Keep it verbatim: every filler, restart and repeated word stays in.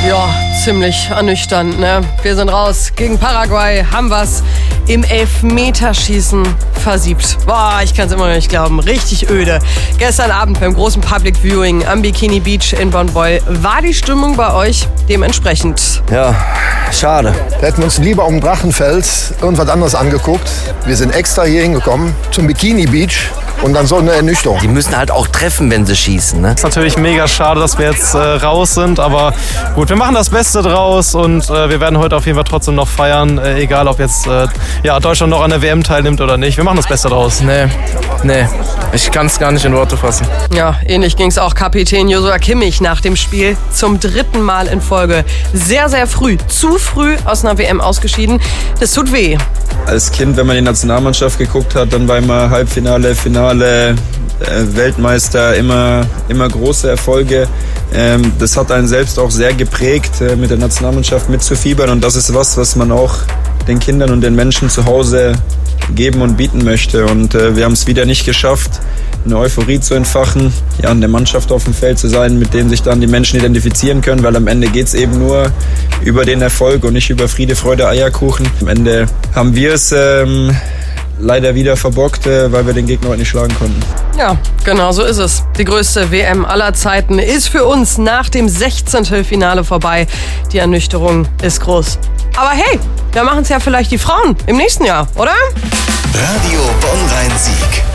Ja, ziemlich ernüchternd, ne? Wir sind raus. Gegen Paraguay haben wir's im Elfmeterschießen versiebt. Boah, ich kann's immer noch nicht glauben. Richtig öde. Gestern Abend beim großen Public Viewing am Bikini Beach in Bonn-Boll war die Stimmung bei euch dementsprechend. Ja, schade. Wir hätten uns lieber um Drachenfels irgendwas anderes angeguckt. Wir sind extra hier hingekommen zum Bikini Beach. Und dann so eine Ernüchterung. Die müssen halt auch treffen, wenn sie schießen. Ne? Es ist natürlich mega schade, dass wir jetzt äh, raus sind. Aber gut, wir machen das Beste draus. Und äh, wir werden heute auf jeden Fall trotzdem noch feiern. Äh, egal, ob jetzt äh, ja, Deutschland noch an der W M teilnimmt oder nicht. Wir machen das Beste draus. Nee, nee. Ich kann es gar nicht in Worte fassen. Ja, ähnlich ging es auch Kapitän Joshua Kimmich nach dem Spiel. Zum dritten Mal in Folge. Sehr, sehr früh. Zu früh aus einer W M ausgeschieden. Das tut weh. Als Kind, wenn man die Nationalmannschaft geguckt hat, dann war immer Halbfinale, Finale, äh, Weltmeister, immer, immer große Erfolge. Ähm, das hat einen selbst auch sehr geprägt, äh, mit der Nationalmannschaft mitzufiebern. Und das ist was, was man auch den Kindern und den Menschen zu Hause geben und bieten möchte. Und äh, wir haben es wieder nicht geschafft, eine Euphorie zu entfachen, ja, an der Mannschaft auf dem Feld zu sein, mit dem sich dann die Menschen identifizieren können, weil am Ende geht es eben nur über den Erfolg und nicht über Friede, Freude, Eierkuchen. Am Ende haben wir es ähm, leider wieder verbockt, äh, weil wir den Gegner heute nicht schlagen konnten. Ja, genau so ist es. Die größte W M aller Zeiten ist für uns nach dem sechzehnten Finale vorbei. Die Ernüchterung ist groß. Aber hey, da machen es ja vielleicht die Frauen im nächsten Jahr, oder? Radio Bonn-Rhein-Sieg.